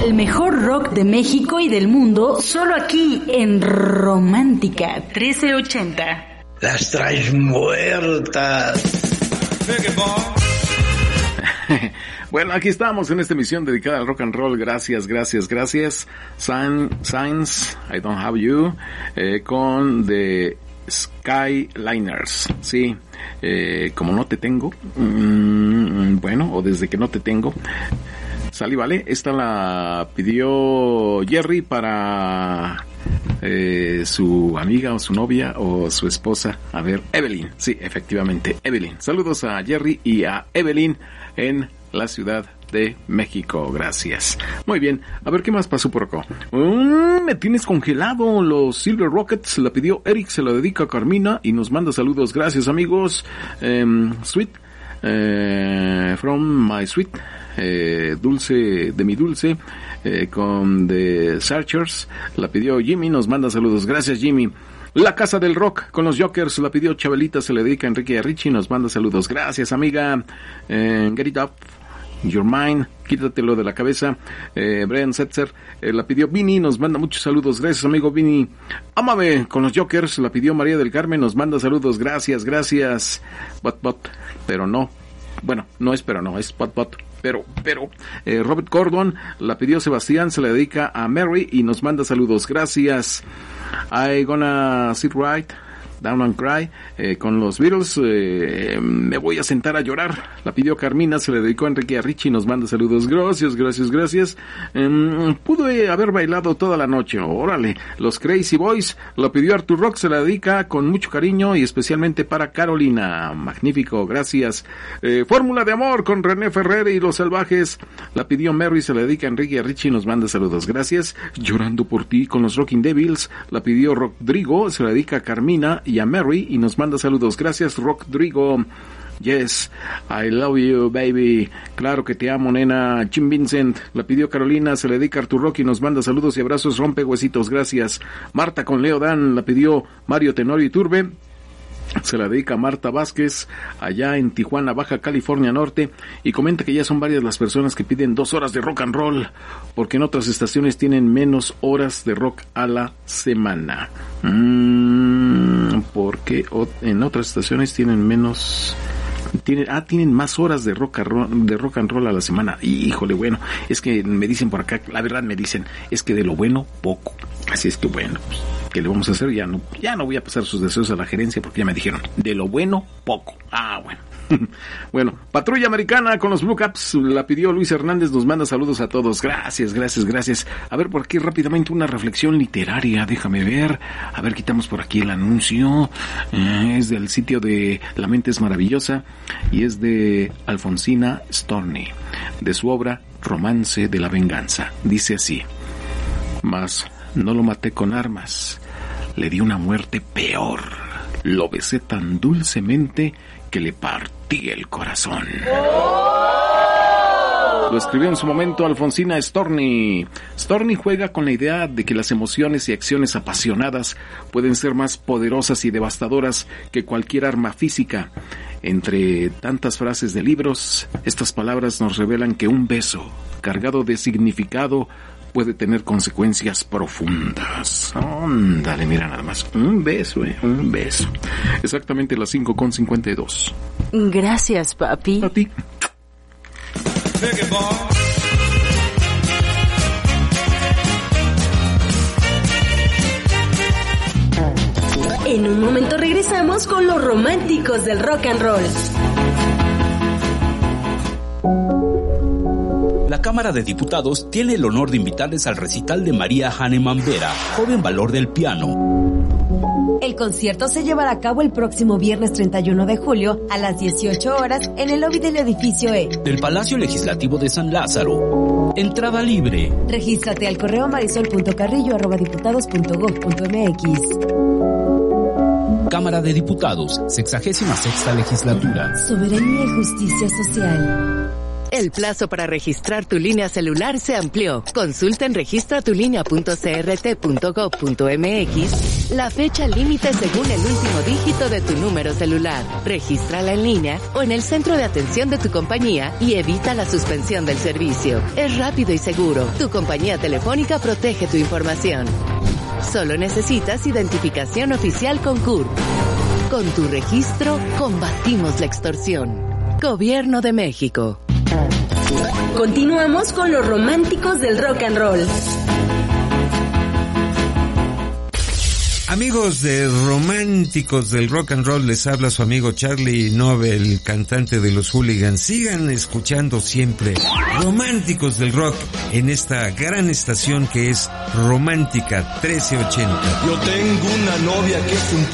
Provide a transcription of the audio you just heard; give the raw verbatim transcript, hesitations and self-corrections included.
El mejor rock de México y del mundo, solo aquí en Romántica trece ochenta. Las traes muertas. Bueno, aquí estamos en esta emisión dedicada al rock and roll. Gracias, gracias, gracias. Sign, Signs, I Don't Have You, eh, con The Skyliners. Sí, eh, como no te tengo, mmm, bueno, o desde que no te tengo. Salí, vale. Esta la pidió Jerry para eh, su amiga o su novia o su esposa. A ver, Evelyn. Sí, efectivamente, Evelyn. Saludos a Jerry y a Evelyn en la Ciudad de México. Gracias. Muy bien. A ver, ¿qué más pasó por acá? Mm, me tienes congelado. Los Silver Rockets la pidió Eric, se la dedica a Carmina y nos manda saludos. Gracias, amigos. Um, sweet. Uh, from my sweet. Eh, dulce de mi dulce, eh, con The Searchers, la pidió Jimmy, nos manda saludos. Gracias, Jimmy. La Casa del Rock con los Jokers, la pidió Chabelita, se le dedica a Enrique y a Richie, nos manda saludos. Gracias, amiga. eh, Get It Up Your Mind, quítatelo de la cabeza. eh, Brian Setzer, eh, la pidió Vini, nos manda muchos saludos. Gracias, amigo Vini. Ámame con los Jokers, la pidió María del Carmen, nos manda saludos. Gracias, gracias. Bot, bot, pero no, bueno, no es pero no, es bot, bot. Pero, pero, eh, Robert Gordon, la pidió Sebastián, se la dedica a Mary y nos manda saludos. Gracias. I gonna sit right down and cry, eh, con los Beatles, eh, me voy a sentar a llorar. La pidió Carmina, se le dedicó a Enrique y a Richie, nos manda saludos. Gracias, gracias, gracias. Eh, pude haber bailado toda la noche. Órale. Los Crazy Boys, la pidió Artur Rock, se la dedica con mucho cariño y especialmente para Carolina. Magnífico, gracias. Eh, Fórmula de Amor con René Ferrer y Los Salvajes, la pidió Mary, se la dedica a Enrique y a Richie, nos manda saludos. Gracias. Llorando por ti con los Rocking Devils, la pidió Rodrigo, se la dedica a Carmina y a Mary y nos manda saludos. Gracias, Rodrigo. Yes, I love you, baby. Claro que te amo, nena. Jim Vincent, la pidió Carolina, se le dedica a Artur Rock y nos manda saludos y abrazos. Rompe huesitos, gracias. Marta con Leo Dan, la pidió Mario Tenorio Iturbe, se la dedica a Marta Vázquez, allá en Tijuana, Baja California Norte, y comenta que ya son varias las personas que piden dos horas de rock and roll, porque en otras estaciones tienen menos horas de rock a la semana. Mm, porque en otras estaciones tienen menos... Tienen, ah, tienen más horas de rock, and roll, de rock and roll a la semana. Híjole, bueno, es que me dicen por acá, la verdad me dicen, es que de lo bueno, poco. Así es que bueno, pues, ¿qué le vamos a hacer? Ya no, ya no voy a pasar sus deseos a la gerencia porque ya me dijeron, de lo bueno, poco. Ah, bueno. Bueno, Patrulla Americana con los Blue Caps, la pidió Luis Hernández, nos manda saludos a todos. Gracias, gracias, gracias. A ver, por aquí rápidamente una reflexión literaria, déjame ver. A ver, quitamos por aquí el anuncio. Eh, es del sitio de La Mente es Maravillosa y es de Alfonsina Storni, de su obra Romance de la Venganza. Dice así: mas no lo maté con armas, le di una muerte peor, lo besé tan dulcemente que le partí el corazón. Lo escribió en su momento Alfonsina Storni. Storni juega con la idea de que las emociones y acciones apasionadas pueden ser más poderosas y devastadoras que cualquier arma física. Entre tantas frases de libros, estas palabras nos revelan que un beso cargado de significado puede tener consecuencias profundas. Ándale, mira nada más. Un beso, eh, un beso. Exactamente las cinco con cincuenta y dos. Gracias, papi. A ti. En un momento regresamos con los románticos del rock and roll. La Cámara de Diputados tiene el honor de invitarles al recital de María Hahnemann Vera, joven valor del piano. El concierto se llevará a cabo el próximo viernes treinta y uno de julio a las dieciocho horas en el lobby del edificio E del Palacio Legislativo de San Lázaro. Entrada libre. Regístrate al correo marisol punto carrillo arroba diputados punto gob punto mx. Cámara de Diputados, sexagésima sexta legislatura. Soberanía y justicia social. El plazo para registrar tu línea celular se amplió. Consulta en registra tu línea punto c r t punto gob punto m x la fecha límite según el último dígito de tu número celular. Regístrala en línea o en el centro de atención de tu compañía y evita la suspensión del servicio. Es rápido y seguro. Tu compañía telefónica protege tu información. Solo necesitas identificación oficial con C U R. Con tu registro, combatimos la extorsión. Gobierno de México. Continuamos con los románticos del rock and roll. Amigos de Románticos del Rock and Roll, les habla su amigo Charlie Nobel, cantante de los Hooligans. Sigan escuchando siempre Románticos del Rock en esta gran estación que es Romántica trece ochenta. Yo tengo una novia que es un